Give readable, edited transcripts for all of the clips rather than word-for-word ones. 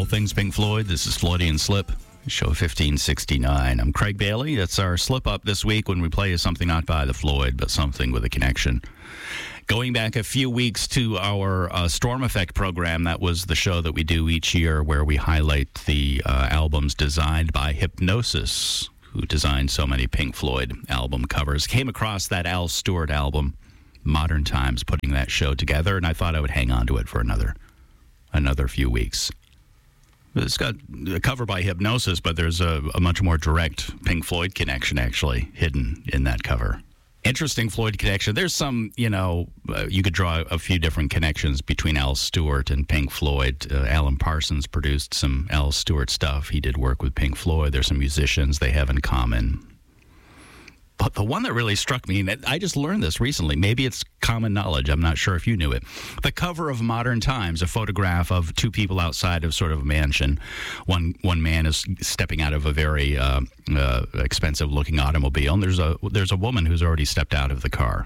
things Pink Floyd. This is Floydian Slip, show 1569. I'm Craig Bailey. That's our slip-up this week when we play something not by the Floyd, but something with a connection. Going back a few weeks to our Storm Effect program, that was the show that we do each year where we highlight the albums designed by Hipgnosis, who designed so many Pink Floyd album covers. Came across that Al Stewart album, Modern Times, putting that show together, and I thought I would hang on to it for another few weeks. It's got a cover by Hipgnosis, but there's a much more direct Pink Floyd connection actually hidden in that cover. Interesting Floyd connection. There's some, you could draw a few different connections between Al Stewart and Pink Floyd. Alan Parsons produced some Al Stewart stuff. He did work with Pink Floyd. There's some musicians they have in common. But the one that really struck me, and I just learned this recently, maybe it's common knowledge, I'm not sure if you knew it. The cover of Modern Times, a photograph of two people outside of sort of a mansion. One man is stepping out of a very expensive-looking automobile, and there's a woman who's already stepped out of the car.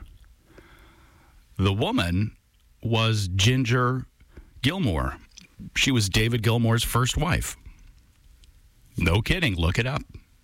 The woman was Ginger Gilmore. She was David Gilmour's first wife. No kidding, look it up.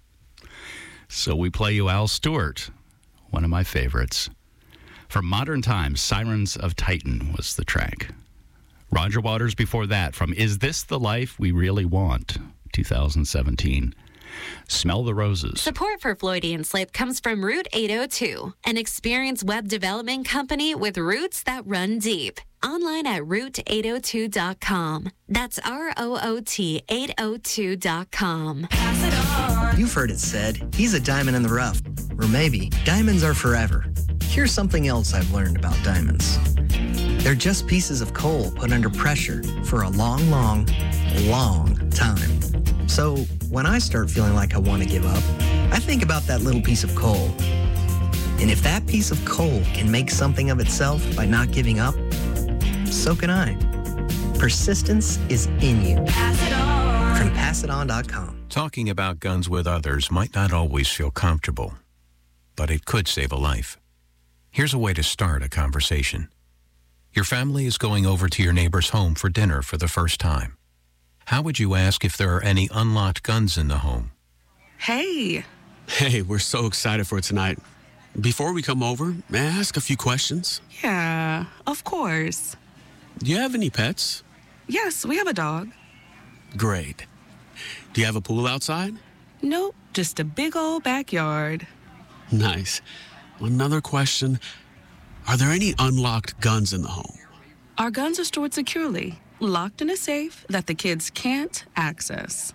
So we play you Al Stewart, one of my favorites. From Modern Times, Sirens of Titan was the track. Roger Waters before that, from Is This the Life We Really Want, 2017. Smell the Roses. Support for Floydian Slip comes from Route 802, an experienced web development company with roots that run deep. Online at route802.com. That's ROOT 802.com. Pass it on. You've heard it said, he's a diamond in the rough. Or maybe, diamonds are forever. Here's something else I've learned about diamonds. They're just pieces of coal put under pressure for a long, long, long time. So when I start feeling like I want to give up, I think about that little piece of coal. And if that piece of coal can make something of itself by not giving up, so can I. Persistence is in you. Pass it on. From PassItOn.com. Talking about guns with others might not always feel comfortable, but it could save a life. Here's a way to start a conversation. Your family is going over to your neighbor's home for dinner for the first time. How would you ask if there are any unlocked guns in the home? Hey, we're so excited for tonight. Before we come over, may I ask a few questions? yeah, of course. Do you have any pets? Yes, we have a dog. Great. Do you have a pool outside? Nope, just a big old backyard. Nice. Another question. Are there any unlocked guns in the home? Our guns are stored securely, locked in a safe that the kids can't access.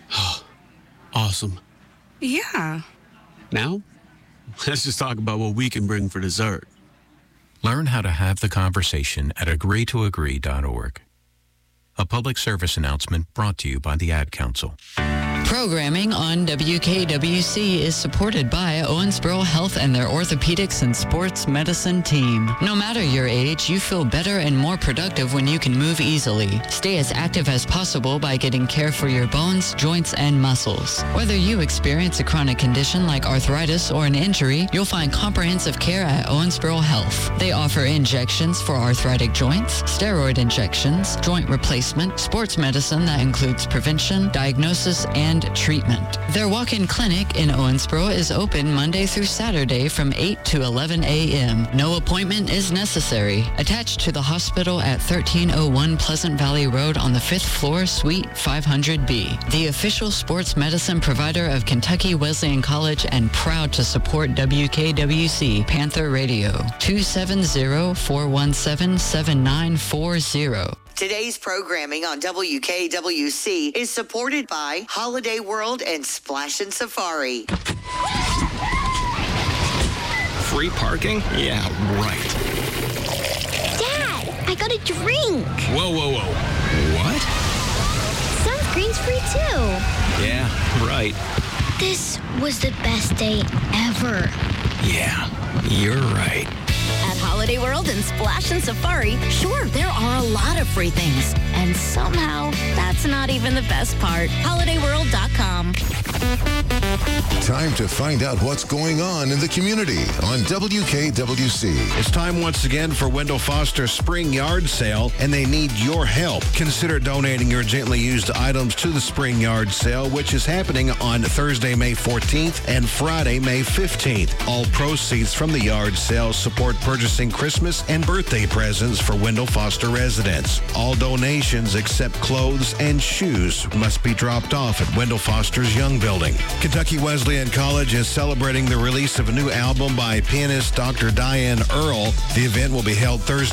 Awesome. Yeah. Now, let's just talk about what we can bring for dessert. Learn how to have the conversation at agreetoagree.org. A public service announcement brought to you by the Ad Council. Programming on WKWC is supported by Owensboro Health and their orthopedics and sports medicine team. No matter your age, you feel better and more productive when you can move easily. Stay as active as possible by getting care for your bones, joints, and muscles. Whether you experience a chronic condition like arthritis or an injury, you'll find comprehensive care at Owensboro Health. They offer injections for arthritic joints, steroid injections, joint replacement, sports medicine that includes prevention, diagnosis, and treatment. Their walk-in clinic in Owensboro is open Monday through Saturday from 8 to 11 a.m. No appointment is necessary. Attached to the hospital at 1301 Pleasant Valley Road on the 5th floor, Suite 500B. The official sports medicine provider of Kentucky Wesleyan College and proud to support WKWC Panther Radio. 270-417-7940. Today's programming on WKWC is supported by Holiday World and Splash and Safari. Free parking? Yeah, right. Dad, I got a drink. Whoa. What? Sunscreen's free too. Yeah, right. This was the best day ever. Yeah, you're right. At Holiday Holiday World and Splash and Safari, sure, there are a lot of free things. And somehow, that's not even the best part. HolidayWorld.com. Time to find out what's going on in the community on WKWC. It's time once again for Wendell Foster's Spring Yard Sale, and they need your help. Consider donating your gently used items to the Spring Yard Sale, which is happening on Thursday, May 14th and Friday, May 15th. All proceeds from the yard sale support purchasing Christmas and birthday presents for Wendell Foster residents. All donations except clothes and shoes must be dropped off at Wendell Foster's Young Building. Kentucky Wesleyan College is celebrating the release of a new album by pianist Dr. Diane Earle. The event will be held Thursday,